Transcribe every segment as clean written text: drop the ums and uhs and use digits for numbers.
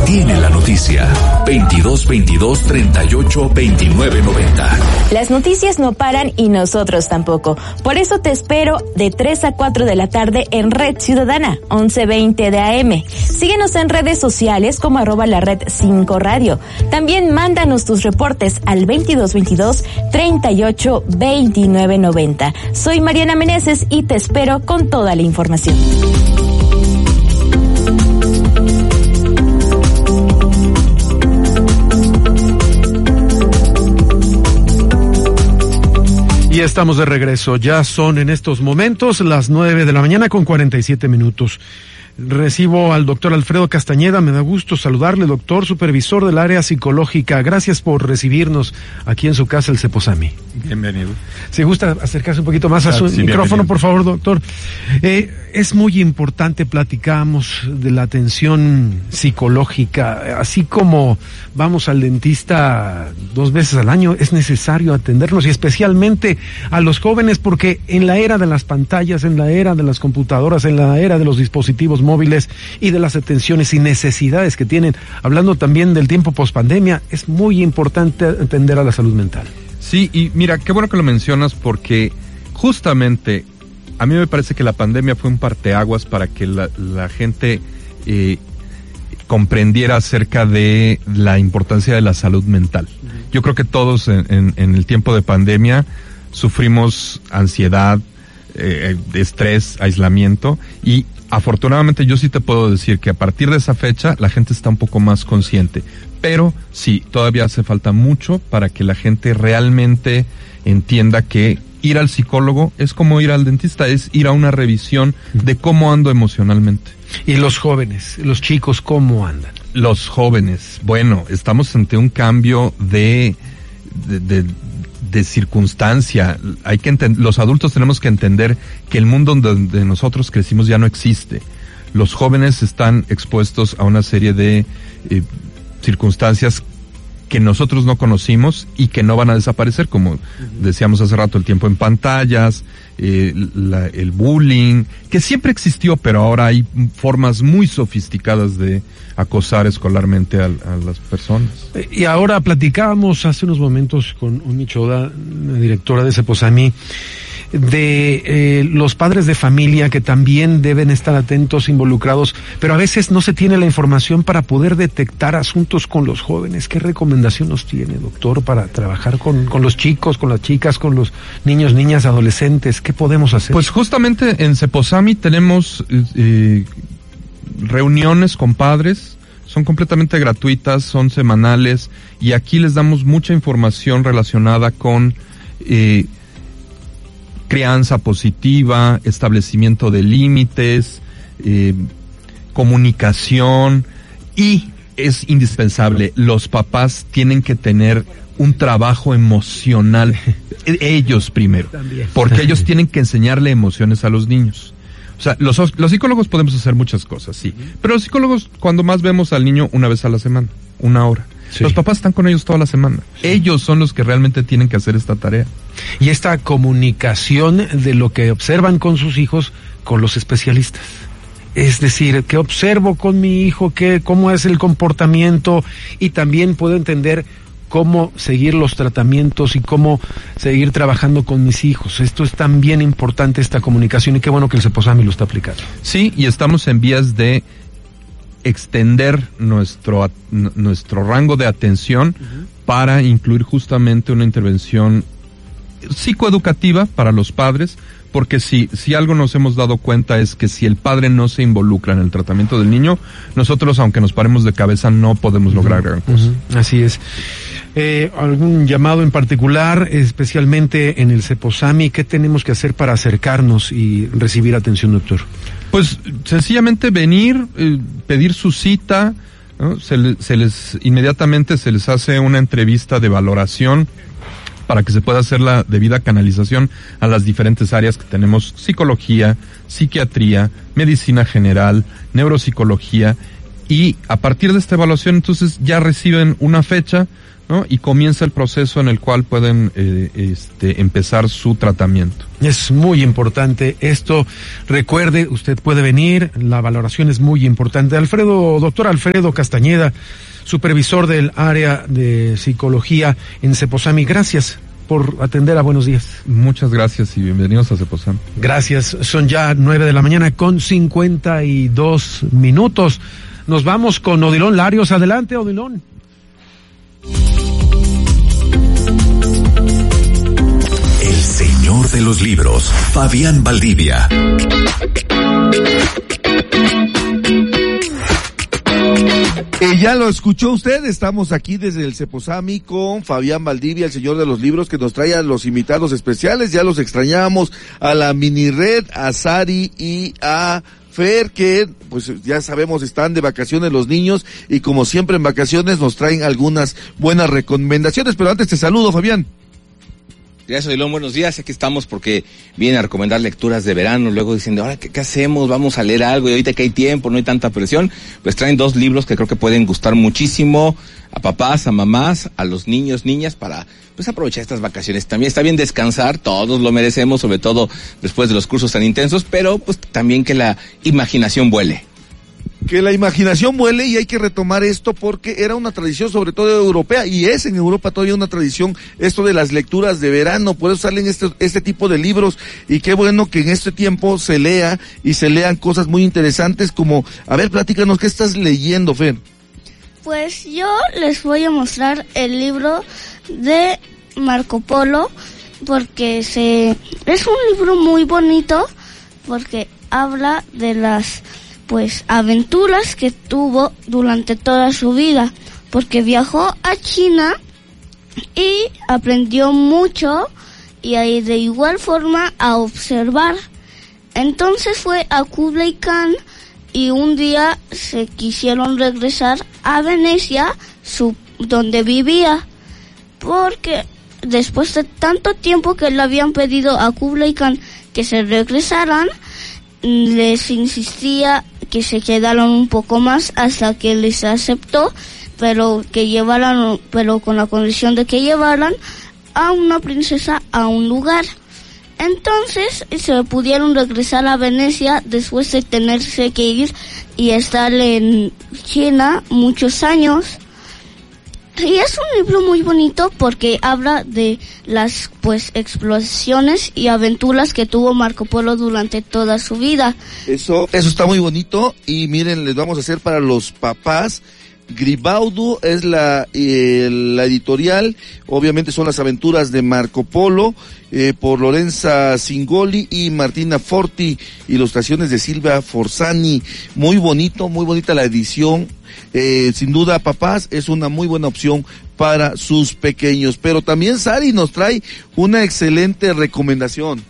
tiene la noticia. 2222-382990. Las noticias no paran y nosotros tampoco. Por eso te espero de 3 a 4 de la tarde en Red Ciudadana, 1120 de AM. Síguenos en redes sociales como @la red 5 radio. También mándanos tus reportes al 2222-382990. Soy Mariana Meneses y te espero con toda la información. Y estamos de regreso. Ya son en estos momentos las 9 de la mañana con 47 minutos. Recibo al doctor Alfredo Castañeda. Me da gusto saludarle, doctor, supervisor del área psicológica. Gracias por recibirnos aquí en su casa, el Ceposami. Bienvenido. Si gusta acercarse un poquito más a su micrófono, por favor, doctor. Es muy importante, platicamos de la atención psicológica, así como vamos al dentista 2 veces al año, es necesario atendernos, y especialmente a los jóvenes, porque en la era de las pantallas, en la era de las computadoras, en la era de los dispositivos móviles y de las atenciones y necesidades que tienen, hablando también del tiempo pospandemia, es muy importante atender a la salud mental. Sí, y mira, qué bueno que lo mencionas, porque justamente a mí me parece que la pandemia fue un parteaguas para que la gente comprendiera acerca de la importancia de la salud mental. Yo creo que todos en el tiempo de pandemia sufrimos ansiedad, estrés, aislamiento, y afortunadamente yo sí te puedo decir que a partir de esa fecha la gente está un poco más consciente. Pero sí, todavía hace falta mucho para que la gente realmente entienda que ir al psicólogo es como ir al dentista, es ir a una revisión de cómo ando emocionalmente. ¿Y los jóvenes, los chicos, cómo andan? Los jóvenes, bueno, estamos ante un cambio de circunstancia. Hay que los adultos tenemos que entender que el mundo donde nosotros crecimos ya no existe. Los jóvenes están expuestos a una serie de circunstancias que nosotros no conocimos y que no van a desaparecer, como decíamos hace rato, el tiempo en pantallas, el bullying, que siempre existió, pero ahora hay formas muy sofisticadas de acosar escolarmente a las personas. Y ahora platicábamos hace unos momentos con Umi Choda, la directora de Ceposami, de los padres de familia que también deben estar atentos, involucrados, pero a veces no se tiene la información para poder detectar asuntos con los jóvenes. ¿Qué recomendación nos tiene, doctor, para trabajar con los chicos, con las chicas, con los niños, niñas, adolescentes? ¿Qué podemos hacer? Pues justamente en Ceposami tenemos reuniones con padres, son completamente gratuitas, son semanales, y aquí les damos mucha información relacionada con crianza positiva, establecimiento de límites, comunicación, y es indispensable, los papás tienen que tener un trabajo emocional, ellos primero, porque ellos tienen que enseñarle emociones a los niños. O sea, los psicólogos podemos hacer muchas cosas, sí, pero los psicólogos cuando más vemos al niño una vez a la semana, 1 hora. Sí. Los papás están con ellos toda la semana. Sí. Ellos son los que realmente tienen que hacer esta tarea. Y esta comunicación de lo que observan con sus hijos, con los especialistas. Es decir, ¿qué observo con mi hijo? ¿Cómo es el comportamiento? Y también puedo entender cómo seguir los tratamientos y cómo seguir trabajando con mis hijos. Esto es también importante, esta comunicación, y qué bueno que el Ceposami lo está aplicando. Sí, y estamos en vías de extender nuestro rango de atención para incluir justamente una intervención psicoeducativa para los padres, porque si algo nos hemos dado cuenta es que si el padre no se involucra en el tratamiento del niño, nosotros, aunque nos paremos de cabeza, no podemos lograr gran cosa. Así es. ¿Algún llamado en particular, especialmente en el Ceposami? ¿Qué tenemos que hacer para acercarnos y recibir atención, doctor? Pues sencillamente venir, pedir su cita, ¿no? Inmediatamente se les hace una entrevista de valoración para que se pueda hacer la debida canalización a las diferentes áreas que tenemos: psicología, psiquiatría, medicina general, neuropsicología, y a partir de esta evaluación entonces ya reciben una fecha ¿no? Y comienza el proceso en el cual pueden empezar su tratamiento. Es muy importante esto. Recuerde, usted puede venir, la valoración es muy importante. Doctor Alfredo Castañeda, supervisor del área de psicología en Ceposami, gracias por atender a Buenos Días. Muchas gracias y bienvenidos a Ceposami. Gracias, son ya 9:52 a.m. Nos vamos con Odilon Larios. Adelante, Odilon. El señor de los libros, Fabián Valdivia. Ya lo escuchó usted, estamos aquí desde el Ceposami con Fabián Valdivia, el señor de los libros, que nos trae a los invitados especiales. Ya los extrañábamos, a la mini red, a Sari y a Fer, que pues ya sabemos están de vacaciones los niños, y como siempre en vacaciones nos traen algunas buenas recomendaciones. Pero antes te saludo, Fabián. Gracias, Odilon, buenos días. Aquí estamos porque vienen a recomendar lecturas de verano, luego diciendo, ahora, ¿qué hacemos? Vamos a leer algo, y ahorita que hay tiempo, no hay tanta presión, pues traen 2 libros que creo que pueden gustar muchísimo a papás, a mamás, a los niños, niñas, para pues aprovechar estas vacaciones. También está bien descansar, todos lo merecemos, sobre todo después de los cursos tan intensos, pero pues también que la imaginación vuele. Que la imaginación vuele, y hay que retomar esto porque era una tradición sobre todo europea, y es en Europa todavía una tradición esto de las lecturas de verano. Por eso salen este tipo de libros, y qué bueno que en este tiempo se lea y se lean cosas muy interesantes como, a ver, platícanos, ¿qué estás leyendo, Fer? Pues yo les voy a mostrar el libro de Marco Polo, porque es un libro muy bonito, porque habla de las aventuras que tuvo durante toda su vida, porque viajó a China y aprendió mucho, y ahí de igual forma a observar. Entonces fue a Kublai Khan, y un día se quisieron regresar a Venecia, donde vivía, porque después de tanto tiempo que le habían pedido a Kublai Khan que se regresaran, les insistía que se quedaran un poco más, hasta que les aceptó, pero con la condición de que llevaran a una princesa a un lugar. Entonces se pudieron regresar a Venecia después de tenerse que ir y estar en China muchos años. Y es un libro muy bonito porque habla de las exploraciones y aventuras que tuvo Marco Polo durante toda su vida. Eso está muy bonito, y miren, les vamos a hacer para los papás. Gribaudo es la editorial, obviamente son las aventuras de Marco Polo, por Lorenza Singoli y Martina Forti, ilustraciones de Silvia Forzani. Muy bonita la edición. Sin duda, papás, es una muy buena opción para sus pequeños. Pero también Sari nos trae una excelente recomendación.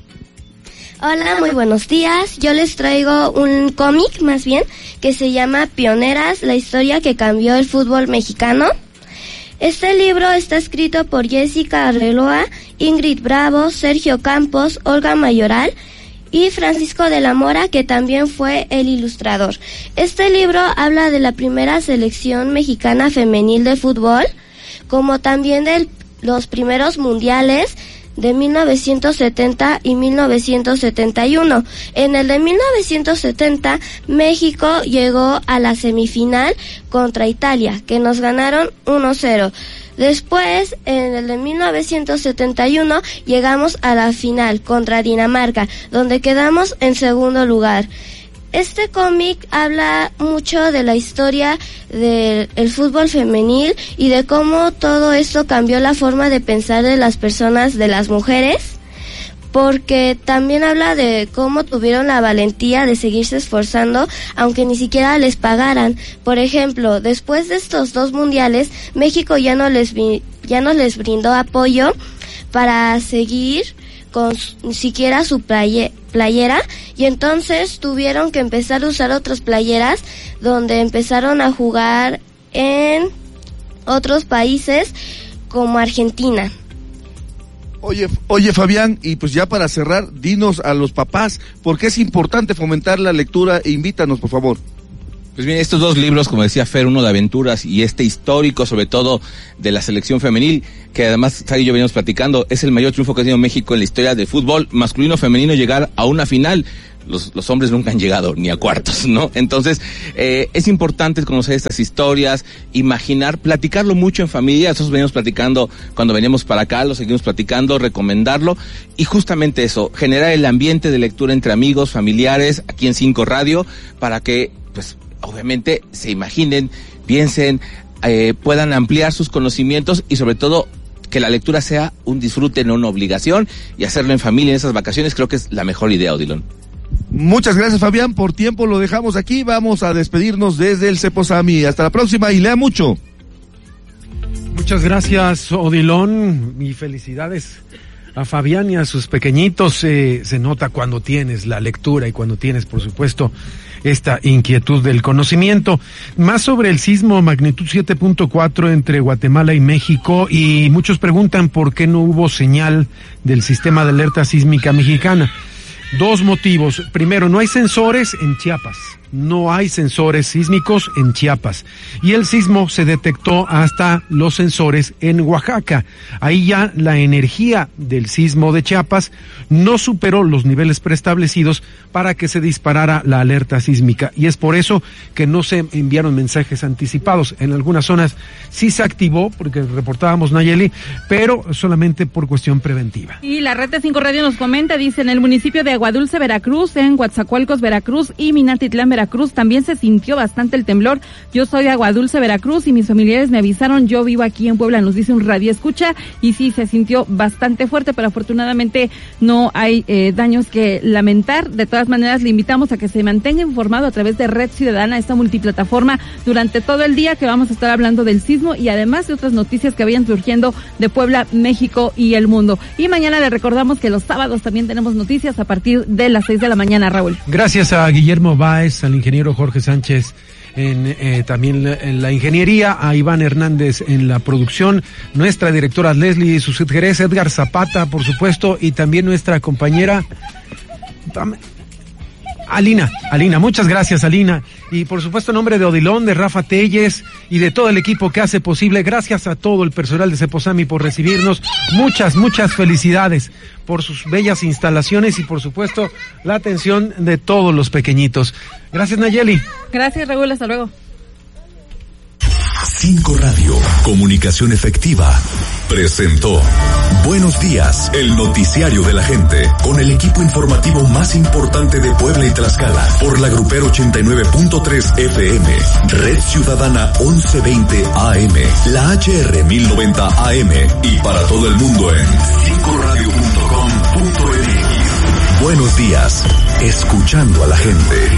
Hola, muy buenos días. Yo les traigo un cómic, más bien, que se llama Pioneras, la historia que cambió el fútbol mexicano. Este libro está escrito por Jessica Arbeloa, Ingrid Bravo, Sergio Campos, Olga Mayoral y Francisco de la Mora, que también fue el ilustrador. Este libro habla de la primera selección mexicana femenil de fútbol, como también de los primeros mundiales de 1970 y 1971. En el de 1970, México llegó a la semifinal contra Italia, que nos ganaron 1-0. Después, en el de 1971, llegamos a la final contra Dinamarca, donde quedamos en segundo lugar. Este cómic habla mucho de la historia del fútbol femenil y de cómo todo esto cambió la forma de pensar de las personas, de las mujeres, porque también habla de cómo tuvieron la valentía de seguirse esforzando aunque ni siquiera les pagaran. Por ejemplo, después de estos 2 mundiales, México ya no les brindó apoyo para seguir con siquiera su playera, y entonces tuvieron que empezar a usar otras playeras, donde empezaron a jugar en otros países como Argentina. Oye Fabián, y pues ya para cerrar, dinos a los papás, ¿por qué es importante fomentar la lectura? E invítanos, por favor. Pues bien, estos dos libros, como decía Fer, uno de aventuras y este histórico, sobre todo de la selección femenil, que además Sara y yo veníamos platicando, es el mayor triunfo que ha tenido México en la historia de fútbol masculino femenino, llegar a una final. Los hombres nunca han llegado ni a cuartos, ¿no? Entonces, es importante conocer estas historias, imaginar, platicarlo mucho en familia. Nosotros venimos platicando cuando veníamos para acá, lo seguimos platicando, recomendarlo, y justamente eso, generar el ambiente de lectura entre amigos, familiares, aquí en 5 Radio, para que, pues, obviamente se imaginen, piensen, puedan ampliar sus conocimientos y sobre todo que la lectura sea un disfrute, no una obligación, y hacerlo en familia en esas vacaciones creo que es la mejor idea, Odilon. Muchas gracias, Fabián, por tiempo lo dejamos aquí, vamos a despedirnos desde el Ceposami. Hasta la próxima y lea mucho. Muchas gracias, Odilon, y felicidades a Fabián y a sus pequeñitos. Se nota cuando tienes la lectura y cuando tienes, por supuesto, esta inquietud del conocimiento. Más sobre el sismo magnitud 7.4 entre Guatemala y México, y muchos preguntan por qué no hubo señal del sistema de alerta sísmica mexicana. 2 motivos. Primero, no hay sensores en Chiapas. No hay sensores sísmicos en Chiapas. Y el sismo se detectó hasta los sensores en Oaxaca. Ahí ya la energía del sismo de Chiapas no superó los niveles preestablecidos para que se disparara la alerta sísmica. Y es por eso que no se enviaron mensajes anticipados. En algunas zonas sí se activó, porque reportábamos, Nayeli, pero solamente por cuestión preventiva. Y la red de 5 Radio nos comenta, dice, en el municipio de Aguadulce, Veracruz, en Coatzacoalcos, Veracruz y Minatitlán, Veracruz, también se sintió bastante el temblor. Yo soy de Aguadulce, Veracruz, y mis familiares me avisaron. Yo vivo aquí en Puebla, nos dice un radio escucha, y sí, se sintió bastante fuerte, pero afortunadamente no hay daños que lamentar. De todas maneras, le invitamos a que se mantenga informado a través de Red Ciudadana, esta multiplataforma, durante todo el día, que vamos a estar hablando del sismo y además de otras noticias que vayan surgiendo de Puebla, México y el mundo. Y mañana le recordamos que los sábados también tenemos noticias a partir de las 6 de la mañana, Raúl. Gracias a Guillermo Báez, al ingeniero Jorge Sánchez también en la ingeniería, a Iván Hernández en la producción, nuestra directora Leslie Suset Jerez, Edgar Zapata, por supuesto, y también nuestra compañera Alina, muchas gracias, Alina, y por supuesto en nombre de Odilon, de Rafa Telles y de todo el equipo que hace posible, gracias a todo el personal de Ceposami por recibirnos, muchas felicidades por sus bellas instalaciones y por supuesto la atención de todos los pequeñitos. Gracias, Nayeli. Gracias, Raúl, hasta luego. 5 Radio, comunicación efectiva, presentó Buenos Días, el noticiario de la gente, con el equipo informativo más importante de Puebla y Tlaxcala, por la Grupero 89.3 FM, Red Ciudadana 1120 AM, la HR 1090 AM, y para todo el mundo en 5radio.com.mx. Buenos días, escuchando a la gente.